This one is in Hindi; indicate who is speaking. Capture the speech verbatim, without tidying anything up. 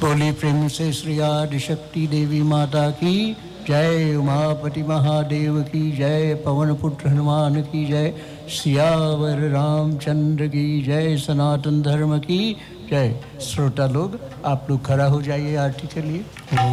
Speaker 1: बोली प्रेम से श्री आदिशक्ति देवी माता की जय, उमापति महादेव की जय, पवन पुत्र हनुमान की जय, सियावर रामचंद्र की जय, सनातन धर्म की जय। श्रोता लोग आप लोग खड़ा हो जाइए आरती के लिए।